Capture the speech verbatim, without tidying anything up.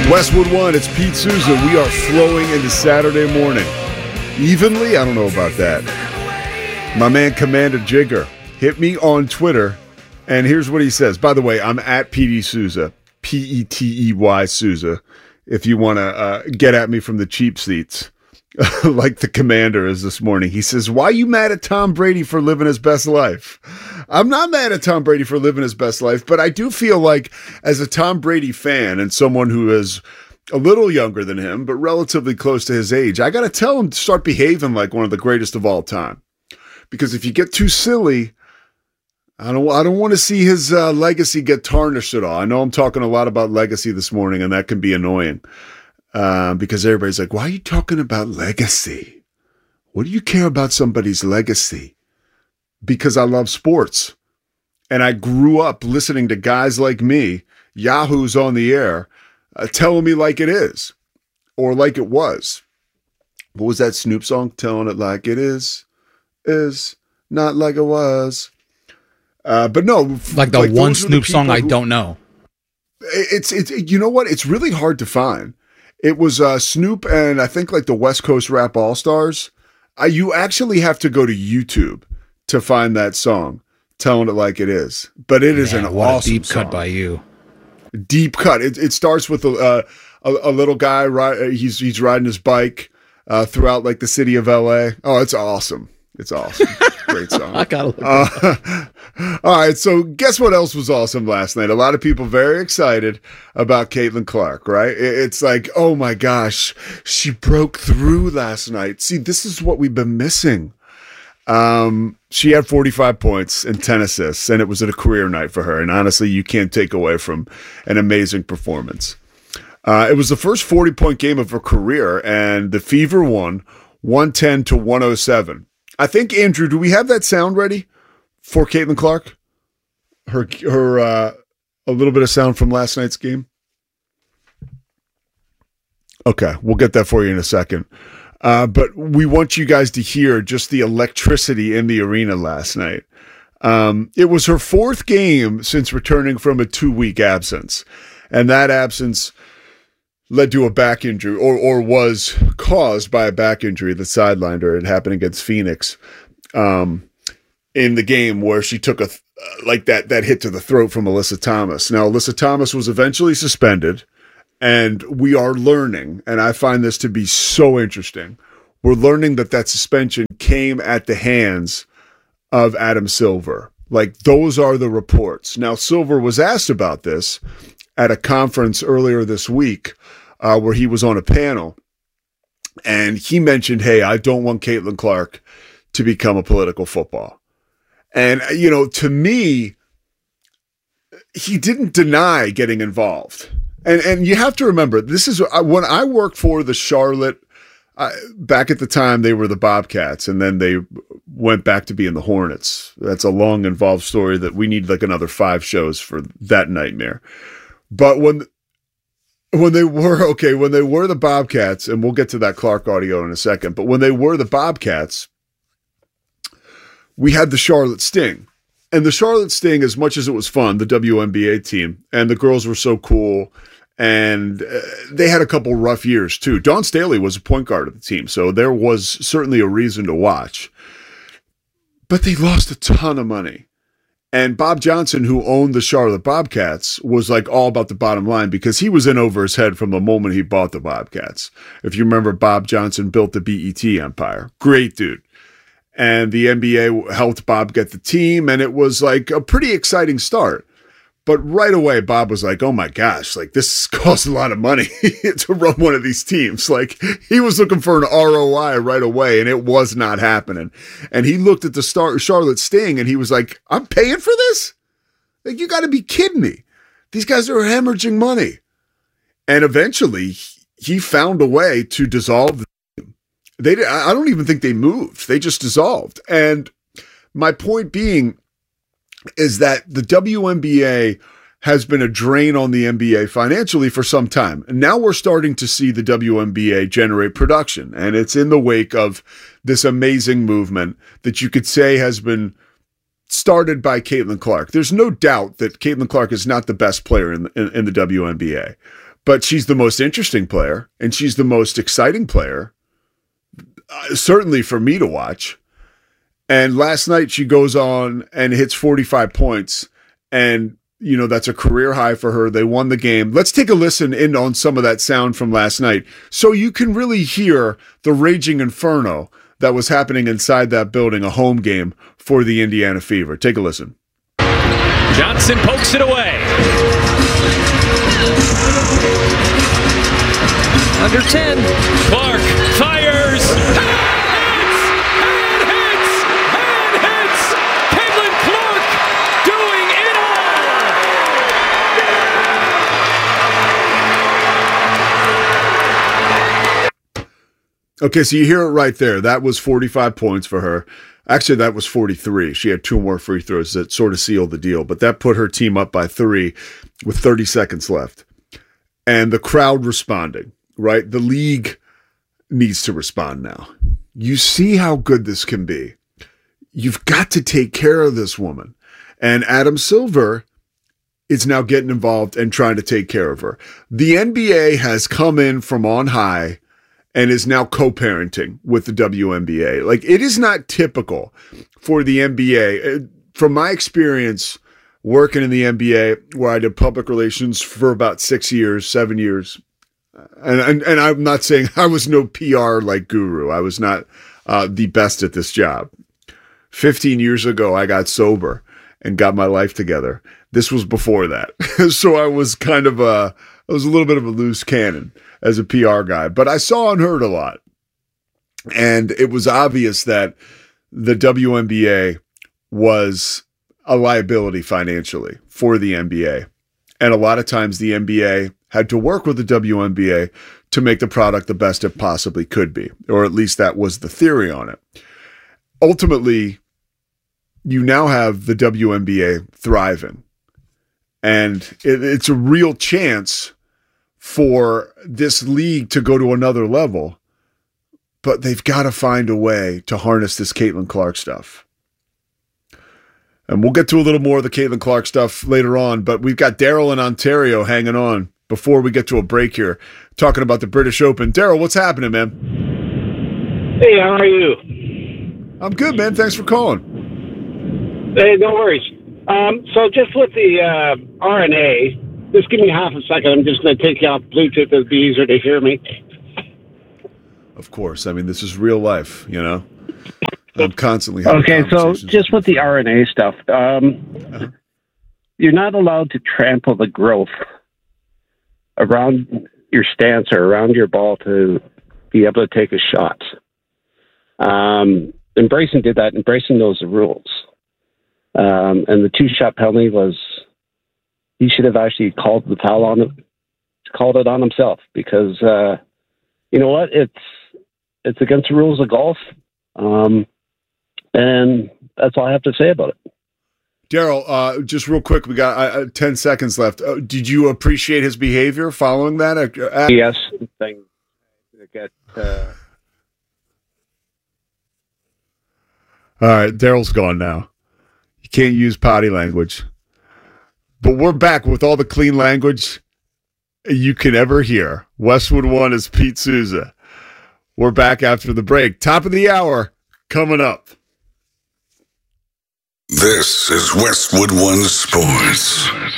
Westwood One, it's Pete Souza. We are flowing into Saturday morning. Evenly? I don't know about that. My man Commander Jigger hit me on Twitter, and here's what he says. By the way, I'm at P D Souza, P E T E Y Souza, if you want to uh, get at me from the cheap seats, like the Commander is this morning. He says, why are you mad at Tom Brady for living his best life? I'm not mad at Tom Brady for living his best life, but I do feel like as a Tom Brady fan and someone who is a little younger than him, but relatively close to his age, I got to tell him to start behaving like one of the greatest of all time. Because if you get too silly, I don't I don't want to see his uh, legacy get tarnished at all. I know I'm talking a lot about legacy this morning, and that can be annoying uh, because everybody's like, why are you talking about legacy? What do you care about somebody's legacy? Because I love sports. And I grew up listening to guys like me, yahoos on the air, uh, telling me like it is or like it was. What was that Snoop song? Telling it like it is, is not like it was. Uh, but no. Like the like one Snoop the song I who, don't know. It's, it's, you know what? It's really hard to find. It was uh, Snoop and I think like the West Coast Rap All-Stars. Uh, you actually have to go to YouTube to find that song, Telling It Like It Is. But it is Man, an what awesome a deep song. cut by you. Deep cut. It it starts with a uh, a, a little guy. Ri- he's he's riding his bike uh, throughout like the city of L A. Oh, it's awesome. It's awesome. Great song. I gotta look uh, all right. So guess what else was awesome last night? A lot of people very excited about Caitlin Clark, right? It, it's like, oh my gosh, she broke through last night. See, this is what we've been missing. Um, she had forty-five points and ten assists, and it was a career night for her. And honestly, you can't take away from an amazing performance. Uh, it was the first forty-point game of her career, and the Fever won one ten to one oh seven. I think, Andrew, do we have that sound ready for Caitlin Clark? Her, her, uh, a little bit of sound from last night's game? Okay, we'll get that for you in a second. Uh, but we want you guys to hear just the electricity in the arena last night. Um, it was her fourth game since returning from a two-week absence. And that absence led to a back injury, or or was caused by a back injury that sidelined her. It happened against Phoenix um, in the game where she took a uh, like that that hit to the throat from Alyssa Thomas. Now, Alyssa Thomas was eventually suspended. And we are learning, and I find this to be so interesting, we're learning that that suspension came at the hands of Adam Silver. Like, those are the reports. Now, Silver was asked about this at a conference earlier this week uh, where he was on a panel, and he mentioned, hey, I don't want Caitlin Clark to become a political football. And, you know, to me, he didn't deny getting involved. And and you have to remember, this is when I worked for the Charlotte, uh, back at the time they were the Bobcats, and then they went back to being the Hornets. That's a long, involved story that we need like another five shows for that nightmare. But when when they were, okay, when they were the Bobcats, and we'll get to that Clark audio in a second, but when they were the Bobcats, we had the Charlotte Sting. And the Charlotte Sting, as much as it was fun, the W N B A team, and the girls were so cool, and uh, they had a couple rough years too. Dawn Staley was a point guard of the team, so there was certainly a reason to watch. But they lost a ton of money. And Bob Johnson, who owned the Charlotte Bobcats, was like all about the bottom line because he was in over his head from the moment he bought the Bobcats. If you remember, Bob Johnson built the B E T empire. Great dude. And the N B A helped Bob get the team, and it was like a pretty exciting start. But right away, Bob was like, oh my gosh, like this costs a lot of money to run one of these teams. Like he was looking for an R O I right away, and it was not happening. And he looked at the Star- Charlotte Sting, and he was like, I'm paying for this? Like, you got to be kidding me. These guys are hemorrhaging money. And eventually, he found a way to dissolve the They, I don't even think they moved. They just dissolved. And my point being is that the W N B A has been a drain on the N B A financially for some time. And now we're starting to see the W N B A generate production. And it's in the wake of this amazing movement that you could say has been started by Caitlin Clark. There's no doubt that Caitlin Clark is not the best player in, in, in the W N B A. but she's the most interesting player, and she's the most exciting player, uh, certainly for me to watch. And last night she goes on and hits forty-five points, and you know that's a career high for her. They won the game. Let's take a listen in on some of that sound from last night so you can really hear the raging inferno that was happening inside that building, a home game for the Indiana Fever. Take a listen. Johnson pokes it away. Under ten. Clark fires. And hits! And hits! Caitlin Clark doing it all! Okay, so you hear it right there. That was forty-five points for her. Actually, that was forty-three. She had two more free throws that sort of sealed the deal, but that put her team up by three with thirty seconds left. And the crowd responding, right? The league needs to respond now. You see how good this can be. You've got to take care of this woman. And Adam Silver is now getting involved and trying to take care of her. The N B A has come in from on high and is now co-parenting with the W N B A. Like, it is not typical for the N B A. From my experience working in the N B A, where I did public relations for about six years, seven years, and and, and I'm not saying I was no P R like guru. I was not uh, the best at this job. fifteen years ago, I got sober and got my life together. This was before that. So I was kind of a, I was a little bit of a loose cannon as a P R guy, but I saw and heard a lot. And it was obvious that the W N B A was a liability financially for the N B A. And a lot of times the N B A had to work with the W N B A to make the product the best it possibly could be, or at least that was the theory on it. Ultimately, you now have the W N B A thriving. And it, it's a real chance for this league to go to another level, but they've got to find a way to harness this Caitlin Clark stuff. And we'll get to a little more of the Caitlin Clark stuff later on, but we've got Daryl in Ontario hanging on before we get to a break here, talking about the British Open. Daryl, what's happening, man? Hey, how are you? I'm good, man. Thanks for calling. Hey, no worries. Um, so just with the uh, R N A, just give me half a second. I'm just going to take you off Bluetooth. It'll be easier to hear me. Of course. I mean, this is real life, you know? I'm constantly having Okay, so just with the R N A stuff, um, uh-huh. You're not allowed to trample the growth around your stance or around your ball to be able to take a shot. Um, and Bryson did that, and Bryson knows the rules. Um, and the two-shot penalty was, he should have actually called the foul on it, called it on himself, because uh, you know what, it's it's against the rules of golf, um, and that's all I have to say about it. Daryl, uh, just real quick, we got uh, ten seconds left. Uh, did you appreciate his behavior following that? Uh, yes, thing to get. Uh... All right, Daryl's gone now. You can't use potty language. But we're back with all the clean language you can ever hear. Westwood One is Pete Souza. We're back after the break. Top of the hour coming up. This is Westwood One Sports.